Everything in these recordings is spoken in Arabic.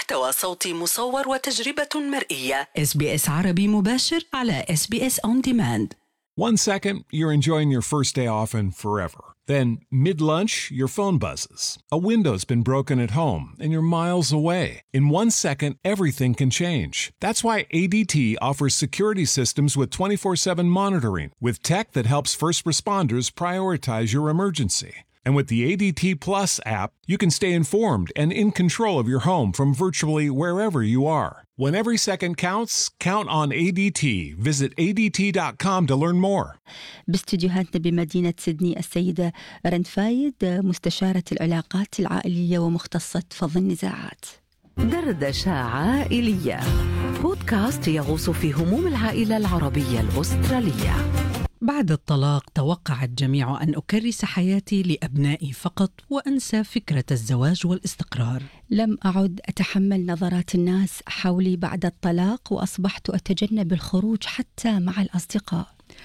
محتوى صوتي مصور وتجربة مرئية. SBS عربي مباشر على SBS On Demand. 1 second, you're enjoying your first day off and forever. Then, mid-lunch, your phone buzzes. A window's been broken at home and you're miles away. In 1 second, everything can change. That's why ADT offers security systems with 24/7 monitoring, with tech that helps first responders prioritize your emergency. And with the ADT Plus app, you can stay informed and in control of your home from virtually wherever you are. When every second counts, count on ADT. Visit ADT.com to learn more. باستديوهاتنا بمدينة سيدني السيدة رند فايد، مستشارة العلاقات العائلية ومختصة فض النزاعات. دردشة عائلية، بودكاست يغوص في هموم العائلة العربية الأسترالية. بعد الطلاق توقع الجميع أن أكرس حياتي لأبنائي فقط وأنسى فكرة الزواج والاستقرار. لم أعد أتحمل نظرات الناس حولي بعد الطلاق، وأصبحت أتجنب الخروج حتى مع الأصدقاء.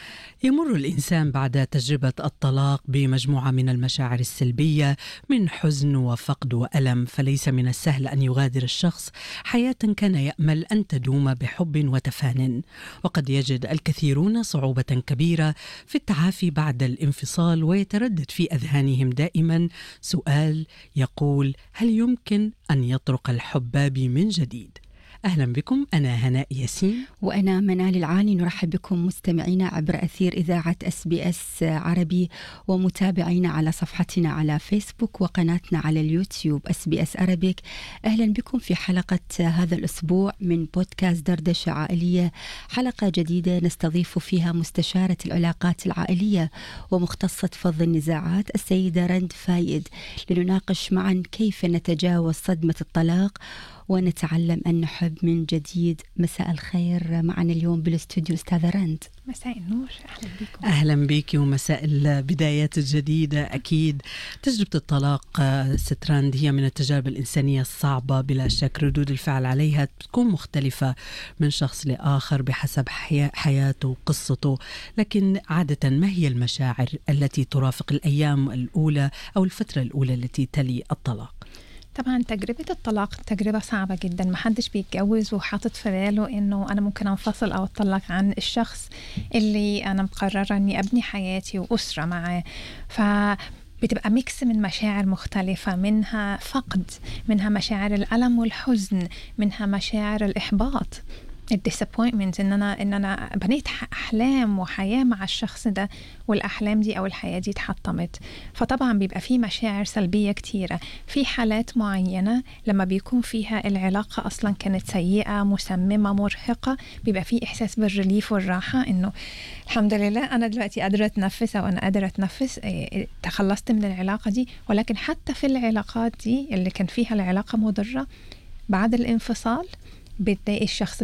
يمر الإنسان بعد تجربة الطلاق بمجموعة من المشاعر السلبية، من حزن وفقد وألم، فليس من السهل أن يغادر الشخص حياة كان يأمل أن تدوم بحب وتفان. وقد يجد الكثيرون صعوبة كبيرة في التعافي بعد الانفصال، ويتردد في أذهانهم دائما سؤال يقول: هل يمكن أن يطرق الحب بابي من جديد؟ أهلا بكم، أنا هناء ياسين وأنا منال العاني. نرحب بكم مستمعينا عبر أثير إذاعة SBS عربي، ومتابعينا على صفحتنا على فيسبوك وقناتنا على اليوتيوب SBS Arabic. أهلا بكم في حلقة هذا الأسبوع من بودكاست دردشة عائلية، حلقة جديدة نستضيف فيها مستشارة العلاقات العائلية ومختصة فض النزاعات السيدة رند فايد، لنناقش معا كيف نتجاوز صدمة الطلاق ونتعلم أن نحب من جديد. مساء الخير، معنا اليوم بالاستوديو أستاذة رند. مساء النور، أهلا بكم. أهلا بك ومساء البدايات الجديدة. أكيد تجربة الطلاق ست رند هي من التجارب الإنسانية الصعبة بلا شك. ردود الفعل عليها تكون مختلفة من شخص لآخر بحسب حياته وقصته، لكن عادة ما هي المشاعر التي ترافق الأيام الأولى أو الفترة الأولى التي تلي الطلاق؟ طبعا تجربة الطلاق تجربة صعبة جدا. محدش بيتجوز وحاطط في باله انه انا ممكن انفصل او اتطلق عن الشخص اللي انا مقررة اني ابني حياتي واسرة معاه. بتبقى ميكس من مشاعر مختلفة، منها فقد، منها مشاعر الألم والحزن، منها مشاعر الإحباط، الديسابوينتمنت، ان انا بنيت احلام وحياه مع الشخص ده، والاحلام دي او الحياه دي اتحطمت. فطبعا بيبقى في مشاعر سلبيه كتيره. في حالات معينه لما بيكون فيها العلاقه اصلا كانت سيئه مسممه مرهقه، بيبقى في احساس بالريليف والراحه، انه الحمد لله انا دلوقتي قادره اتنفس، او انا قادره اتنفس، تخلصت من العلاقه دي. ولكن حتى في العلاقات دي اللي كان فيها العلاقه مضره، بعد الانفصال بتلاقي الشخص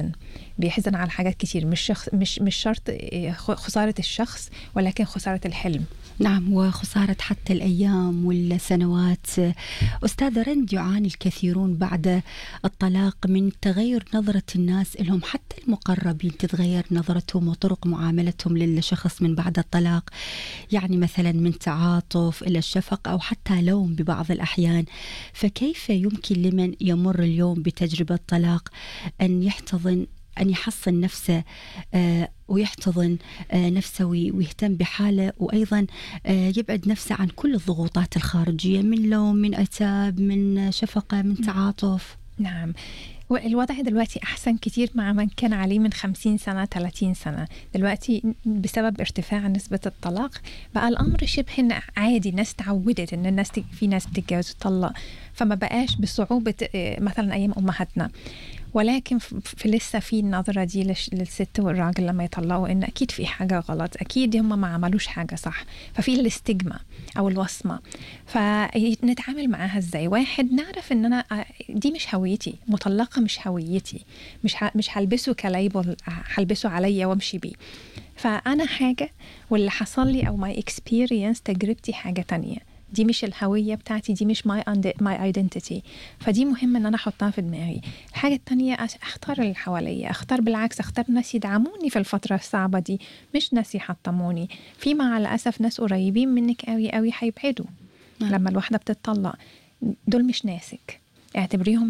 بيحزن على حاجات كتير، مش شرط خسارة الشخص، ولكن خسارة الحلم. نعم، وخسارة حتى الأيام والسنوات. أستاذة رند، يعاني الكثيرون بعد الطلاق من تغير نظرة الناس لهم، حتى المقربين تتغير نظرتهم وطرق معاملتهم للشخص من بعد الطلاق، يعني مثلا من تعاطف إلى الشفقة أو حتى لوم ببعض الأحيان. فكيف يمكن لمن يمر اليوم بتجربة طلاق أن يحصن نفسه ويحتضن نفسه ويهتم بحاله، وأيضا يبعد نفسه عن كل الضغوطات الخارجية من لوم، من عتاب، من شفقة، من تعاطف؟ نعم، والوضع دلوقتي أحسن كتير مع من كان عليه من 50 سنة 30 سنة. دلوقتي بسبب ارتفاع نسبة الطلاق بقى الأمر شبه عادي، الناس تعودت إن في ناس بتتجوز وتطلق، فما بقاش بصعوبة مثلا أيام أمهاتنا. ولكن لسه في النظرة دي للست والراجل لما يطلقوا إن أكيد في حاجة غلط، أكيد هم ما عملوش حاجة صح، ففي الاستجمة أو الوصمة. فنتعامل معاها إزاي؟ واحد، نعرف إن أنا دي مش هويتي، مطلقة مش هويتي، مش هلبسه كليبل، هلبسه عليا وامشي بيه. فأنا حاجة، واللي حصل لي أو my experience تجربتي حاجة تانية. دي مش الهوية بتاعتي، دي مش my identity. فدي مهم ان انا احطها في دماغي. الحاجة التانية، اختار اللي حواليا، اختار بالعكس، اختار ناس يدعموني في الفترة الصعبة دي، مش ناس يحطموني. في مع الأسف ناس قريبين منك قوي قوي هيبعدوا لما الواحدة بتطلق. دول مش ناسك، اعتبريهم